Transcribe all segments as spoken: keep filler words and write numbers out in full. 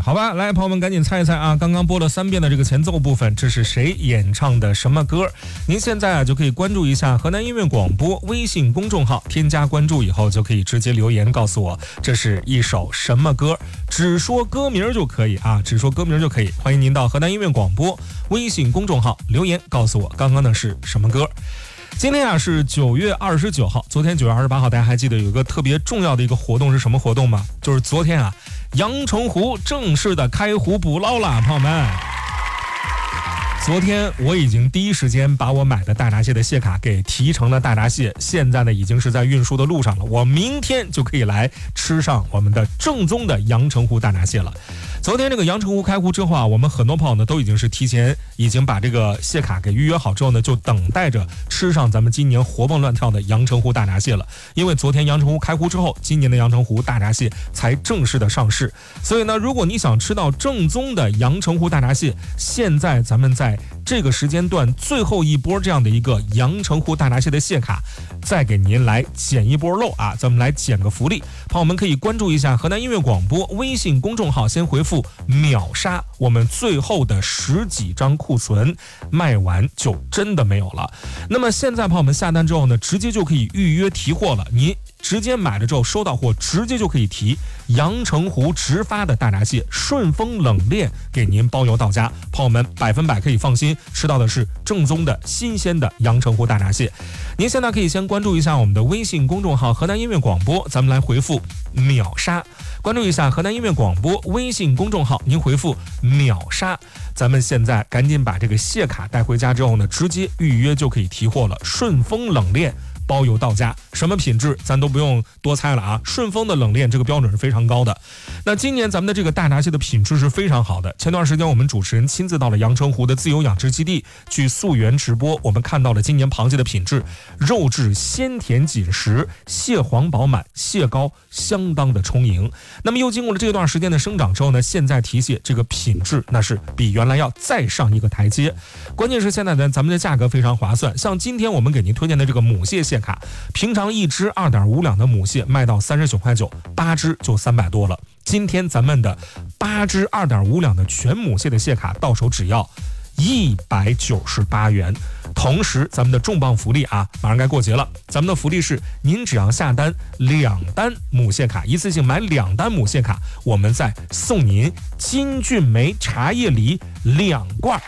好吧，来，朋友们赶紧猜一猜啊！刚刚播了三遍的这个前奏部分，这是谁演唱的什么歌？您现在啊就可以关注一下河南音乐广播微信公众号，添加关注以后就可以直接留言告诉我这是一首什么歌，只说歌名就可以啊，只说歌名就可以。欢迎您到河南音乐广播微信公众号留言告诉我刚刚的是什么歌。今天啊是九月二十九号，昨天九月二十八号，大家还记得有一个特别重要的一个活动是什么活动吗？就是昨天啊，阳澄湖正式的开湖捕捞了，朋友们。昨天我已经第一时间把我买的大闸蟹的蟹卡给提成了大闸蟹，现在呢已经是在运输的路上了，我明天就可以来吃上我们的正宗的阳澄湖大闸蟹了。昨天这个阳澄湖开湖之后啊，我们很多朋友呢都已经是提前已经把这个蟹卡给预约好之后呢，就等待着吃上咱们今年活蹦乱跳的阳澄湖大闸蟹了。因为昨天阳澄湖开湖之后，今年的阳澄湖大闸蟹才正式的上市，所以呢，如果你想吃到正宗的阳澄湖大闸蟹，现在咱们在这个时间段最后一波这样的一个阳澄湖大闸蟹的蟹卡，再给您来捡一波漏啊！咱们来捡个福利，朋友们可以关注一下河南音乐广播微信公众号，先回复秒杀，我们最后的十几张库存卖完就真的没有了。那么现在朋友们下单之后呢，直接就可以预约提货了，您直接买了之后收到货，直接就可以提阳澄湖直发的大闸蟹，顺丰冷链给您包邮到家，朋友们百分百可以放心吃到的是正宗的新鲜的阳澄湖大闸蟹。您现在可以先关注一下我们的微信公众号河南音乐广播，咱们来回复秒杀，关注一下河南音乐广播微信公众号，您回复秒杀，咱们现在赶紧把这个蟹卡带回家之后呢，直接预约就可以提货了，顺丰冷链包邮到家，什么品质咱都不用多猜了啊！顺丰的冷链这个标准是非常高的。那今年咱们的这个大闸蟹的品质是非常好的。前段时间我们主持人亲自到了阳澄湖的自由养殖基地去溯源直播，我们看到了今年螃蟹的品质，肉质鲜甜紧实，蟹黄饱满，蟹膏相当的充盈。那么又经过了这段时间的生长之后呢，现在提蟹这个品质那是比原来要再上一个台阶。关键是现在呢，咱们的价格非常划算，像今天我们给您推荐的这个母蟹蟹卡，平常一只二点五两的母蟹卖到三十九块九，八只就三百多了。今天咱们的八只二点五两的全母蟹的蟹卡到手只要一百九十八元。同时咱们的重磅福利啊，马上该过节了，咱们的福利是您只要下单两单母蟹卡，一次性买两单母蟹卡，我们再送您金骏眉茶叶梨两罐。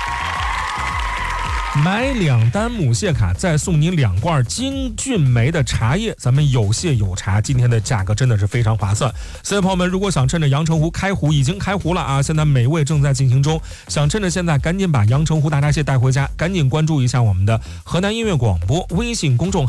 买两单母蟹卡，再送您两罐金骏眉的茶叶，咱们有蟹有茶，今天的价格真的是非常划算。所以朋友们，如果想趁着阳澄湖开湖，已经开湖了啊，现在美味正在进行中，想趁着现在赶紧把阳澄湖大闸蟹带回家，赶紧关注一下我们的河南音乐广播微信公众号。